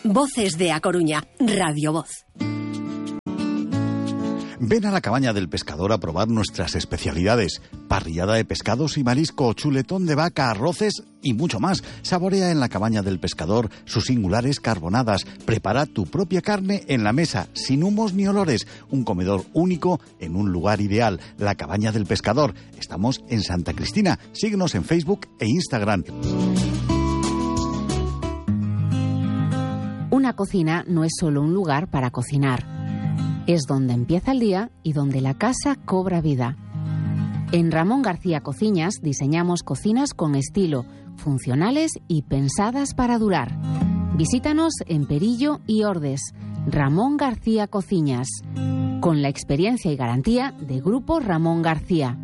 Voces de A Coruña, Radio Voz. Ven a la Cabaña del Pescador a probar nuestras especialidades. Parrillada de pescados y marisco, chuletón de vaca, arroces y mucho más. Saborea en la Cabaña del Pescador sus singulares carbonadas. Prepara tu propia carne en la mesa, sin humos ni olores. Un comedor único en un lugar ideal. La Cabaña del Pescador. Estamos en Santa Cristina. Síguenos en Facebook e Instagram. Una cocina no es solo un lugar para cocinar. Es donde empieza el día y donde la casa cobra vida. En Ramón García Cocinas diseñamos cocinas con estilo, funcionales y pensadas para durar. Visítanos en Perillo y Ordes. Ramón García Cocinas, con la experiencia y garantía de Grupo Ramón García.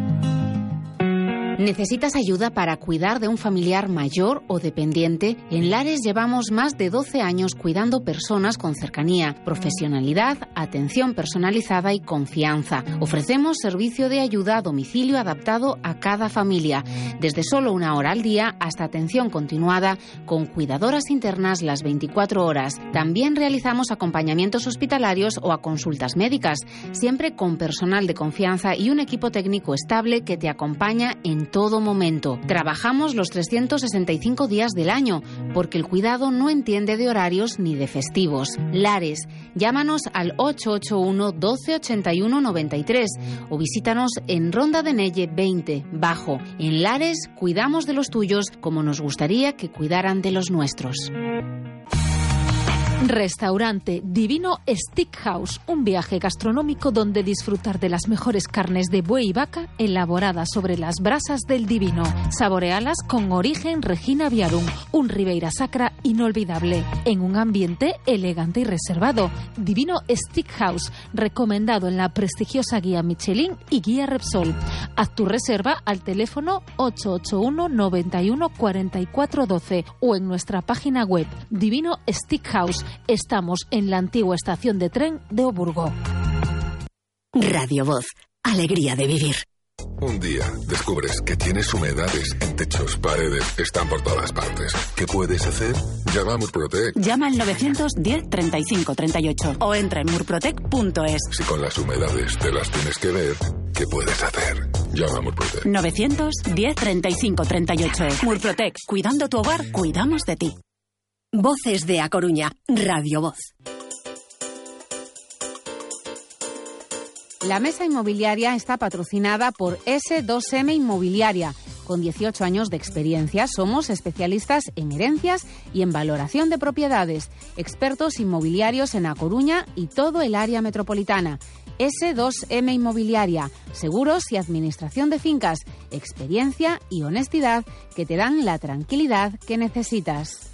¿Necesitas ayuda para cuidar de un familiar mayor o dependiente? En Lares llevamos más de 12 años cuidando personas con cercanía, profesionalidad, atención personalizada y confianza. Ofrecemos servicio de ayuda a domicilio adaptado a cada familia, desde solo 1 hora al día hasta atención continuada con cuidadoras internas las 24 horas. También realizamos acompañamientos hospitalarios o a consultas médicas, siempre con personal de confianza y un equipo técnico estable que te acompaña en todo momento. Trabajamos los 365 días del año, porque el cuidado no entiende de horarios ni de festivos. Lares, llámanos al 881 12 81 93 o visítanos en Ronda de Nelle 20, Bajo. En Lares, cuidamos de los tuyos como nos gustaría que cuidaran de los nuestros. Restaurante Divino Steakhouse, un viaje gastronómico donde disfrutar de las mejores carnes de buey y vaca elaboradas sobre las brasas del Divino. Saborealas con origen Regina Viarum, un Ribeira Sacra inolvidable, en un ambiente elegante y reservado. Divino Steakhouse, recomendado en la prestigiosa guía Michelin y guía Repsol. Haz tu reserva al teléfono 881 91 44 12 o en nuestra página web Divino Steakhouse. Estamos en la antigua estación de tren de Oburgo. Radio Voz, alegría de vivir. Un día descubres que tienes humedades en techos, paredes, están por todas partes. ¿Qué puedes hacer? Llama a Murprotec. Llama al 910 35 38 o entra en murprotec.es. Si con las humedades te las tienes que ver, ¿qué puedes hacer? Llama a Murprotec. 910 35 38. Murprotec, cuidando tu hogar, cuidamos de ti. Voces de A Coruña, Radio Voz. La mesa inmobiliaria está patrocinada por S2M Inmobiliaria. Con 18 años de experiencia, somos especialistas en herencias y en valoración de propiedades, expertos inmobiliarios en A Coruña y todo el área metropolitana. S2M Inmobiliaria, seguros y administración de fincas, experiencia y honestidad que te dan la tranquilidad que necesitas.